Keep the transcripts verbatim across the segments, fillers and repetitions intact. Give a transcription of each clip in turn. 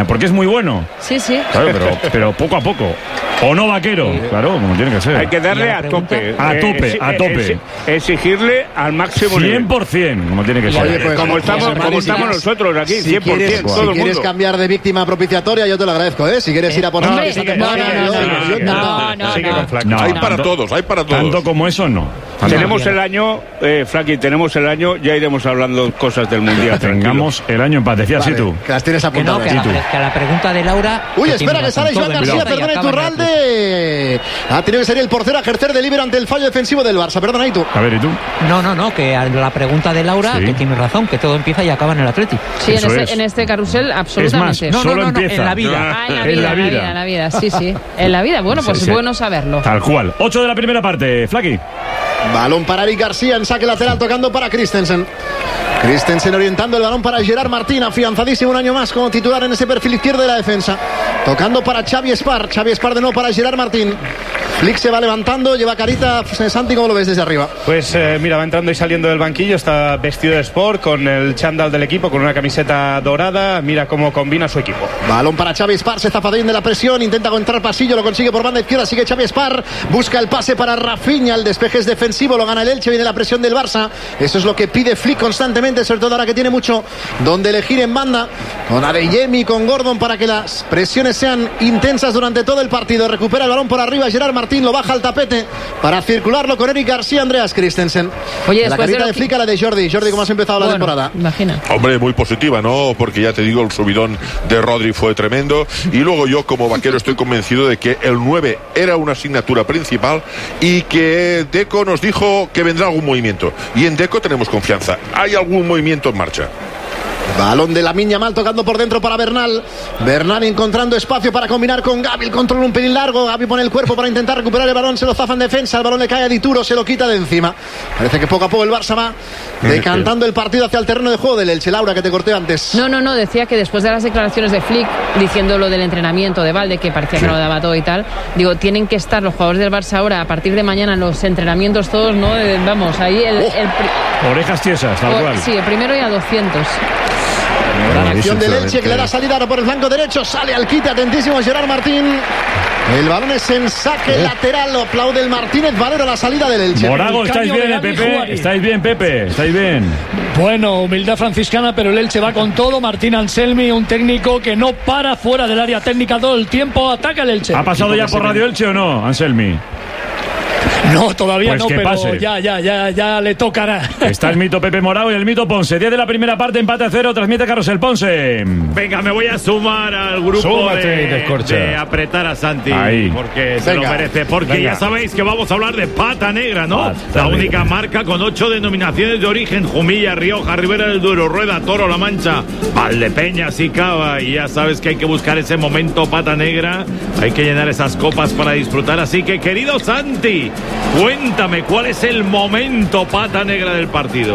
Peña, porque es muy bueno. Sí, sí. Claro, pero, pero poco a poco. O no Vaquero, claro, como tiene que ser. Hay que darle a tope. A tope, a tope. Exigirle al máximo nivel. cien por ciento, como tiene que ser. Oye, pues, como estamos, José Mari, como si estamos quieres, nosotros aquí, si cien por ciento, quieres, todo si el quieres mundo. cambiar de víctima propiciatoria, yo te lo agradezco, ¿eh? Si quieres ir a por Hombre, esa no, temporada, no, no, yo- no, yo- no, no, Sigue no. con Flaky. No, hay tanto- para todos, hay para todos. Tanto como eso, no. Tenemos el año, eh, Flaky, tenemos el año, ya iremos hablando cosas del Mundial. Tengamos el año en paz, decías Vale, sí tú. que las tienes Que no, apuntadas. que a, la, tú. pre- que a la pregunta de Laura... Uy, que espera, tiene que sale razón, Joan todo García, empieza y perdona, acaba en la Iturralde. Ha tenido que ser el portero a ejercer de libre ante el fallo defensivo del Barça. Perdona, ¿y tú? A ver, ¿y tú? No, no, no, que a la pregunta de Laura, Sí. que tiene razón, que todo empieza y acaba en el Atleti. Sí, en Eso este, es. en este carrusel, Es más, absolutamente. No, no, solo no, no, empieza. en la vida. Ah, en la En vida, la en la vida. vida, en la vida, sí, sí. En la vida, bueno, pues Sí, es sí. bueno saberlo. Tal cual. ocho de la primera parte, Flaky. Balón para Eric García en saque lateral tocando para Christensen. Christensen orientando el balón para Gerard Martín, afianzadísimo un año más como titular en ese perfil izquierdo de la defensa. Tocando para Xavi Espar, Xavi Espar de nuevo para Gerard Martín. Flick se va levantando, lleva carita. Santi, ¿cómo lo ves desde arriba? Pues eh, mira, va entrando y saliendo del banquillo, está vestido de sport con el chándal del equipo, con una camiseta dorada, mira cómo combina su equipo. Balón para Xavi Espar, se zafadín de la presión, intenta entrar pasillo, lo consigue por banda izquierda, sigue Xavi Espar, busca el pase para Rafinha, el despeje es defensivo, lo gana el Elche, viene la presión del Barça, eso es lo que pide Flick constantemente, sobre todo ahora que tiene mucho donde elegir en banda, con Adeyemi, con Gordon, para que las presiones sean intensas durante todo el partido. Recupera el balón por arriba, Gerard Martín lo baja al tapete para circularlo con Eric García, Andreas Christensen. Oye, la después de carita lo de que- Flick a la de Jordi. Jordi, ¿cómo has empezado la Bueno, temporada? imagina. Hombre, muy positiva, ¿no? Porque ya te digo, el subidón de Rodri fue tremendo. Y luego yo, como vaquero, estoy convencido de que el nueve era una asignatura principal y que Deco nos dijo que vendrá algún movimiento. Y en Deco tenemos confianza. Hay algún movimiento en marcha. Balón de Lamine Yamal tocando por dentro para Bernal. Bernal encontrando espacio para combinar con Gavi. El control un pelín largo. Gavi pone el cuerpo para intentar recuperar el balón. Se lo zafa en defensa. El balón le cae a Dituro. Se lo quita de encima. Parece que poco a poco el Barça va decantando el partido hacia el terreno de juego del Elche. Laura, que te corté antes. No, no, no, decía que después de las declaraciones de Flick diciendo lo del entrenamiento de Valde, que parecía que no lo daba todo y tal, digo, tienen que estar los jugadores del Barça ahora a partir de mañana en los entrenamientos todos, ¿no? Eh, vamos, ahí el, el pri- Orejas tiesas, tal o- cual. sí, el primero y a doscientos. Gran acción del Elche que le da salida ahora por el flanco derecho. Sale al quite, atentísimo Gerard Martín. El balón es en saque lateral. Lo aplaude el Martínez Valero, la salida del Elche. Morago, El ¿estáis cambio bien, de eh, Gavi Pepe? Juárez. ¿Estáis bien, Pepe? ¿Estáis bien? Bueno, humildad franciscana, pero el Elche va con todo. Martín Anselmi, un técnico que no para fuera del área técnica todo el tiempo. Ataca el Elche. ¿Ha pasado ya por Radio Elche o no, Anselmi? No, todavía Pues no, que pero pase. ya, ya, ya, ya le tocará. Está el mito Pepe Morago y el mito Ponce. diez de la primera parte, empate a cero, transmite Carlos el Ponce. Venga, me voy a sumar al grupo Súmate, de, Descorcha. de apretar a Santi. Ahí. Porque se Venga. lo merece. Porque Venga. ya sabéis que vamos a hablar de Pata Negra, ¿no? Pata La Negra. única marca con ocho denominaciones de origen: Jumilla, Rioja, Ribera del Duero, Rueda, Toro, La Mancha, Valdepeñas y Cava. Y ya sabes que hay que buscar ese momento Pata Negra. Hay que llenar esas copas para disfrutar. Así que, querido Santi, cuéntame cuál es el momento Pata Negra del partido.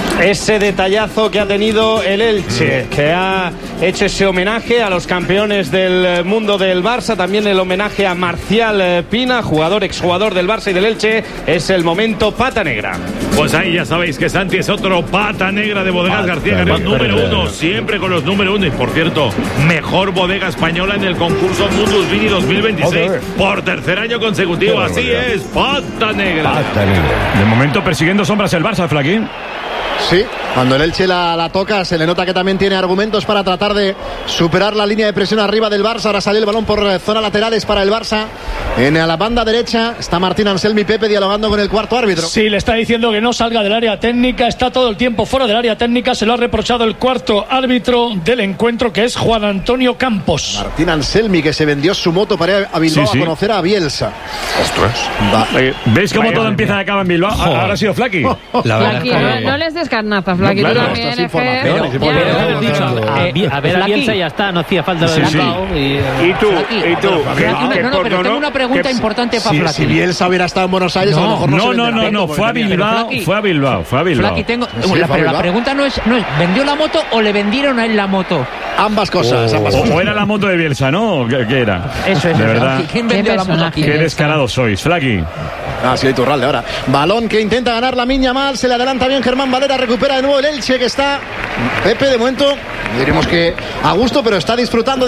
Ese detallazo que ha tenido el Elche, que ha hecho ese homenaje a los campeones del mundo del Barça, también el homenaje a Marcial eh, Pina, jugador, exjugador del Barça y del Elche. Es el momento Pata Negra. Pues ahí ya sabéis que Santi es otro Pata Negra de Bodegas Pata García García, Negra. número uno, siempre con los número uno. Y por cierto, mejor bodega española en el concurso Mundus Vini dos mil veintiséis Joder. por tercer año consecutivo. Qué Así barbaridad. es, Pata Negra. De momento persiguiendo sombras el Barça, Flaquín. Sí, cuando el Elche la, la toca se le nota que también tiene argumentos para tratar de superar la línea de presión arriba del Barça. Ahora sale el balón por eh, zona laterales para el Barça. En la banda derecha está Martín Anselmi Pepe dialogando con el cuarto árbitro. Sí, le está diciendo que no salga del área técnica, está todo el tiempo fuera del área técnica, se lo ha reprochado el cuarto árbitro del encuentro, que es Juan Antonio Campos. Martín Anselmi, que se vendió su moto para ir a Bilbao Sí, sí. a conocer a Bielsa. Ostras. Va. Eh, ¿Veis cómo Vaya, todo Dios empieza y acaba en Bilbao? Ahora ha sido Flaqui. La verdad Flaqui, es que- no, no les des carnaza, Flaqui, No, tú claro, también, esto es es que- información, Ya. pero Pero haber dicho, a, Eh, a ver a Flaqui. Bielsa y ya está, no hacía falta lo Sí, del sí. Bilbao y, eh, Y tú, Flaqui. y tú. Flaqui, que- no, que no, no, pero perdonó- tengo una pregunta que- importante para Si, Flaqui. si Bielsa hubiera estado en Buenos Aires, a lo No, mejor no, No, se no, venderá no, moto, no, porque fue a tenía- Bilbao, Flaqui. fue a Bilbao, fue a Bilbao. Flaqui, tengo, Sí, la, fue a pero la Bilbao. pregunta no es, no es, ¿vendió la moto o le vendieron a él la moto? Ambas cosas, ambas O, cosas. o era la moto de Bielsa, ¿no? ¿Qué, qué era? Eso es. De eso. verdad. ¿Quién Qué vendió la moto personaje. aquí? Qué descarados sois, Flaqui. Ah, sí, Iturralde ahora. Balón que intenta ganar la Miña Mal. Se le adelanta bien Germán Valera. Recupera de nuevo el Elche, que está. Pepe, de momento, diremos que a gusto, pero está disfrutando.